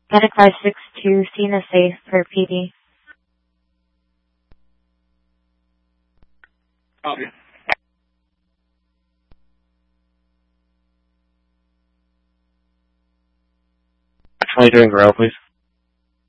Medic 562, scene is safe for PD. Copy. Actually doing grow, please.